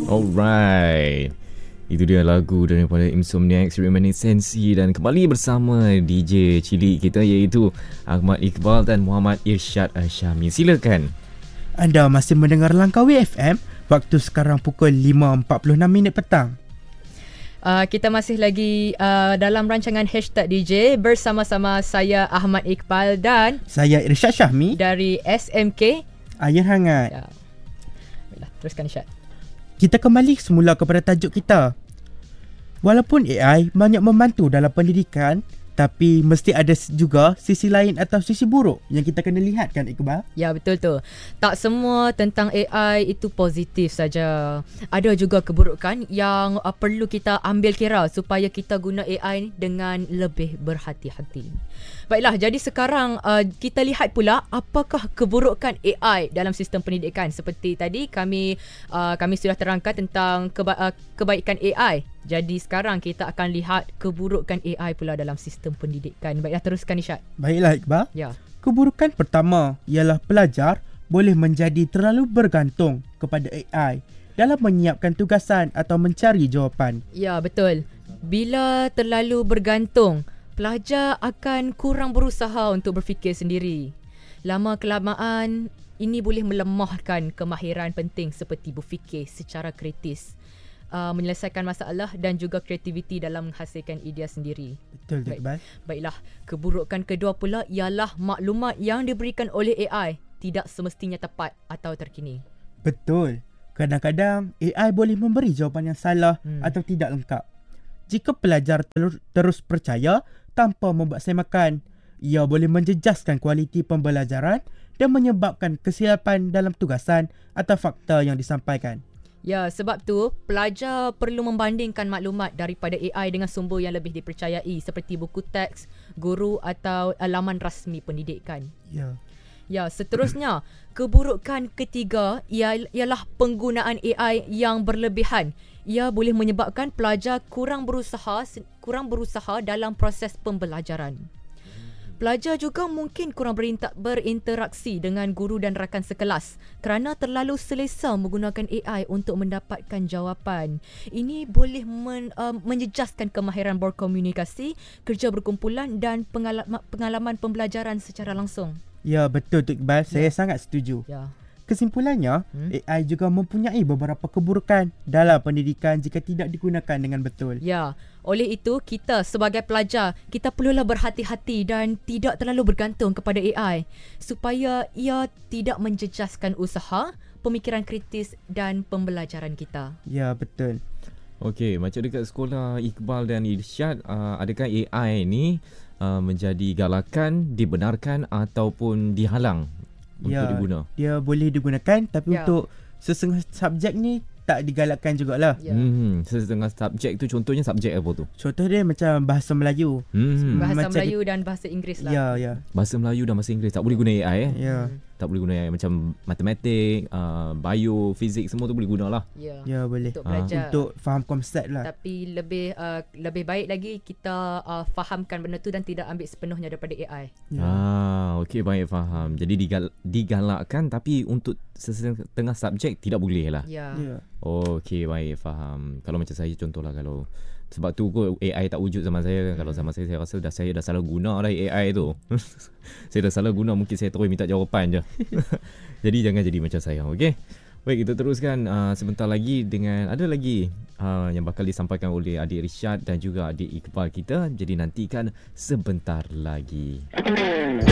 Alright, itu dia lagu daripada Insomniacs Reminiscensi, dan kembali bersama DJ cilik kita iaitu Ahmad Iqbal dan Muhammad Irsyad Syami. Silakan. Anda masih mendengar Langkawi FM. Waktu sekarang pukul 5.46 petang. Kita masih lagi dalam rancangan Hashtag DJ bersama-sama saya Ahmad Iqbal dan Saya Irsyad Syahmi dari SMK Air Hangat. Ya. Baiklah, teruskan Irsyad. Kita kembali semula kepada tajuk kita. Walaupun AI banyak membantu dalam pendidikan, tapi mesti ada juga sisi lain atau sisi buruk yang kita kena lihat, kan Iqbal? Ya, betul tu. Tak semua tentang AI itu positif saja. Ada juga keburukan yang perlu kita ambil kira supaya kita guna AI dengan lebih berhati-hati. Baiklah, jadi sekarang kita lihat pula apakah keburukan AI dalam sistem pendidikan. Seperti tadi kami sudah terangkan tentang kebaikan AI. Jadi sekarang kita akan lihat keburukan AI pula dalam sistem pendidikan. Baiklah, teruskan Irsyad. Baiklah Iqbal. Ya. Keburukan pertama ialah pelajar boleh menjadi terlalu bergantung kepada AI dalam menyiapkan tugasan atau mencari jawapan. Ya, betul. Bila terlalu bergantung, pelajar akan kurang berusaha untuk berfikir sendiri. Lama-kelamaan, ini boleh melemahkan kemahiran penting seperti berfikir secara kritis, menyelesaikan masalah dan juga kreativiti dalam menghasilkan idea sendiri. Betul tak, Iqbal? Baiklah, keburukan kedua pula ialah maklumat yang diberikan oleh AI tidak semestinya tepat atau terkini. Betul. Kadang-kadang AI boleh memberi jawapan yang salah atau tidak lengkap. Jika pelajar terus percaya tanpa membuat semakan, ia boleh menjejaskan kualiti pembelajaran dan menyebabkan kesilapan dalam tugasan atau fakta yang disampaikan. Ya, sebab tu pelajar perlu membandingkan maklumat daripada AI dengan sumber yang lebih dipercayai seperti buku teks, guru atau laman rasmi pendidikan. Ya. Ya, seterusnya, keburukan ketiga ialah penggunaan AI yang berlebihan. Ia boleh menyebabkan pelajar kurang berusaha dalam proses pembelajaran. Pelajar juga mungkin kurang berinteraksi dengan guru dan rakan sekelas kerana terlalu selesa menggunakan AI untuk mendapatkan jawapan. Ini boleh menjejaskan kemahiran berkomunikasi, kerja berkumpulan dan pengalaman pembelajaran secara langsung. Ya, betul tu Iqbal. Saya sangat setuju. Ya. Kesimpulannya, AI juga mempunyai beberapa keburukan dalam pendidikan jika tidak digunakan dengan betul. Ya, oleh itu kita sebagai pelajar, kita perlulah berhati-hati dan tidak terlalu bergantung kepada AI supaya ia tidak menjejaskan usaha, pemikiran kritis dan pembelajaran kita. Ya, betul. Okey, macam dekat sekolah Iqbal dan Irsyad, adakah AI ni menjadi galakan, dibenarkan ataupun dihalang untuk diguna? Dia boleh digunakan, tapi untuk sesetengah subjek ni tak digalakkan jugalah. Sesetengah subjek tu, contohnya subjek apa tu? Contoh dia macam bahasa Melayu. Bahasa Melayu dan bahasa Inggeris lah. Ya. Bahasa Melayu dan bahasa Inggeris tak boleh guna AI Ya. Tak boleh guna AI. Macam matematik, bio, fizik, semua tu boleh guna lah. Ya, boleh. Untuk belajar. Untuk faham konsep lah. Tapi lebih baik lagi kita fahamkan benda tu dan tidak ambil sepenuhnya daripada AI. Okey, baik, faham. Jadi digalakkan, tapi untuk setengah subjek tidak boleh lah. Ya. Okey, baik, faham. Kalau macam saya contohlah, kalau sebab tu kot AI tak wujud zaman saya. Kalau zaman saya rasa saya dah salah guna lah AI tu. Saya dah salah guna, mungkin saya terus minta jawapan je. Jadi jangan jadi macam saya, okey? Baik, kita teruskan sebentar lagi dengan ada lagi yang bakal disampaikan oleh adik Irsyad dan juga adik Iqbal kita. Jadi nantikan sebentar lagi.